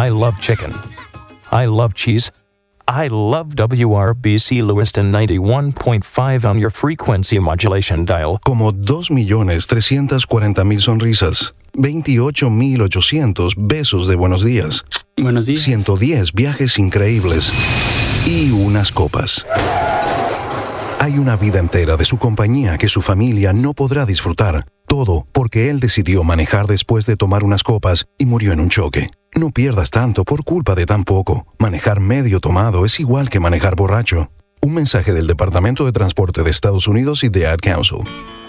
I love chicken. I love cheese. I love WRBC Lewiston 91.5 on your frequency modulation dial. Como 2.340.000 sonrisas, 28.800 besos de buenos días. Buenos días. 110 viajes increíbles y unas copas. Hay una vida entera de su compañía que su familia no podrá disfrutar. Todo porque él decidió manejar después de tomar unas copas y murió en un choque. No pierdas tanto por culpa de tan poco. Manejar medio tomado es igual que manejar borracho. Un mensaje del Departamento de Transporte de Estados Unidos y de Ad Council.